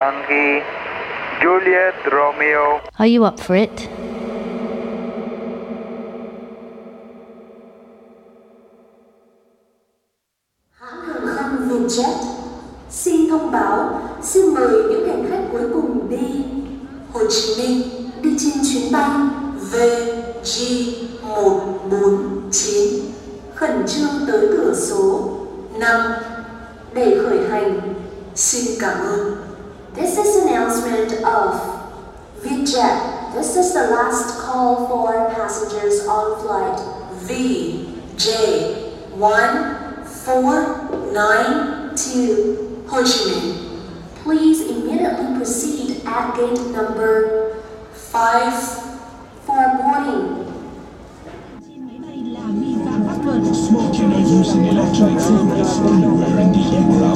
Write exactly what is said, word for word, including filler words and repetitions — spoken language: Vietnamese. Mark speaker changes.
Speaker 1: Yankee, Juliet Romeo.
Speaker 2: Are you up for it?
Speaker 3: Hãng hàng không Vietjet xin thông báo, xin mời những hành khách cuối cùng đi Hồ Chí Minh đi trên chuyến bay V G một bốn chín khẩn trương tới cửa số năm để khởi hành. Xin cảm ơn. This is an announcement of Vietjet. This is the last call for passengers on flight V J one four nine two Ho Chi Minh. Please immediately proceed at gate number five for boarding.
Speaker 4: Smoking or using electronic cigarettes anywhere in the aircraft.